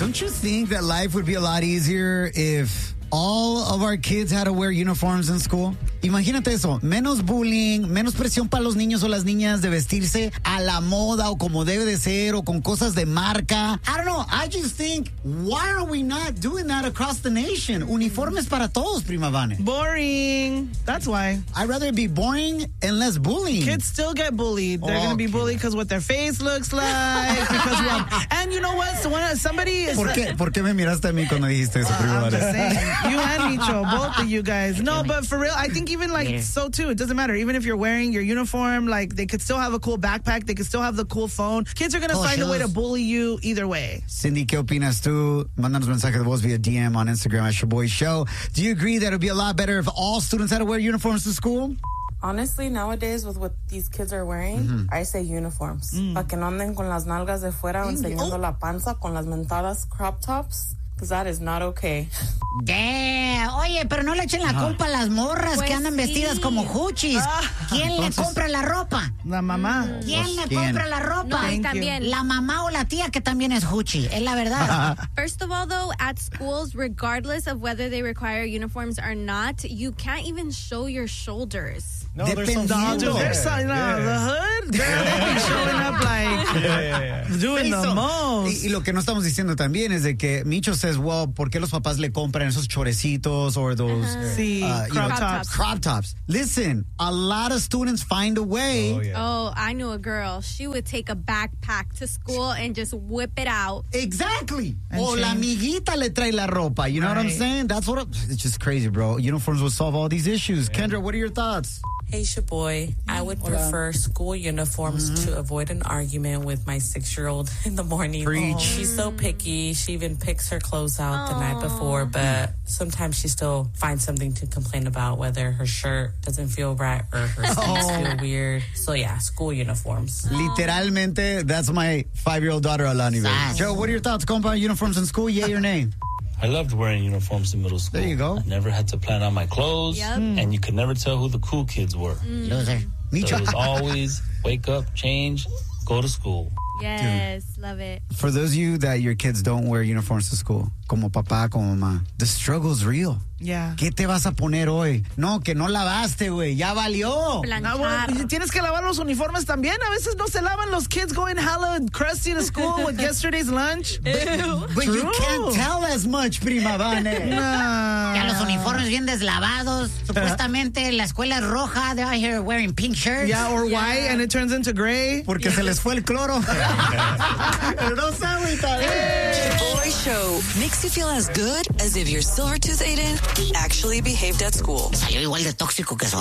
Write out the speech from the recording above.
Don't you think that life would be a lot easier if all of our kids had to wear uniforms in school? Imagínate eso, menos bullying, menos presión para los niños o las niñas de vestirse a la moda o como debe de ser o con cosas de marca. I don't know, I just think, why are we not doing that across the nation? Uniformes para todos, Prima Vane. Boring. That's why. I'd rather it be boring and less bullying. Kids still get bullied. They're going to be bullied because what their face looks like. And you know what? So when somebody is... ¿Por qué me miraste a mí cuando dijiste eso, Prima I'm Vane? just saying. You and Micho, both of you guys. No, but for real, I think even so too, it doesn't matter. Even if you're wearing your uniform, like they could still have a cool backpack. They could still have the cool phone. Kids are going to find a way to bully you either way. Cindy, ¿qué opinas tú? Mándanos mensaje de voz via DM on Instagram at Shaboy Show. Do you agree that it would be a lot better if all students had to wear uniforms to school? Honestly, nowadays with what these kids are wearing, I say uniforms. Para que no anden con las nalgas de fuera enseñando la panza con las mentadas crop tops. Because that is not okay. Damn. Oye, pero no le echen la culpa a las morras que andan vestidas como huchis. ¿Quién le compra la ropa? La mamá. ¿Quién le compra la ropa? No, también. La mamá o la tía que también es huchi. Es la verdad. First of all, though, at schools, regardless of whether they require uniforms or not, you can't even show your shoulders. No, there's some The hood, girl, they be showing up like doing the most. Y lo que no estamos diciendo también es de que Micho says, well, ¿por qué los papás le compran esos chorecitos or those crop tops? Listen, a lot of students find a way. Oh, I knew a girl. She would take a backpack to school and just whip it out. Exactly. O la amiguita le trae la ropa. You know what I'm saying? It's just crazy, bro. Uniforms will solve all these issues. Kendra, what are your thoughts? Hey, Shaboy. I would prefer school uniforms to avoid an argument with my 6-year-old in the morning. Preach. She's so picky. She even picks her clothes out the night before, but sometimes she still finds something to complain about, whether her shirt doesn't feel right or her sleeves feel weird. So, yeah, school uniforms. Literalmente, that's my 5-year-old daughter, Alani. Joe, what are your thoughts? Compound uniforms in school, yay or nay? I loved wearing uniforms in middle school. There you go. I never had to plan out my clothes, and you could never tell who the cool kids were. Loser. So it was always wake up, change, go to school. Yes, love it. For those of you that your kids don't wear uniforms to school, como papá, como mamá, the struggle's real. Yeah. ¿Qué te vas a poner hoy? No, que no lavaste, güey. Ya valió. Tienes que lavar los uniformes también. A veces no se lavan los kids going hella crusty to school with yesterday's lunch. But you can't tell as much, Prima Vane. Ya los uniformes bien deslavados. Supuestamente la escuela es roja. They're out here wearing pink shirts. Yeah, or white, and it turns into gray. Porque se les fue el cloro. No sabe, Shaboy Show makes you feel as good as if your silver tooth Aiden actually behaved at school. Salió igual de tóxico que su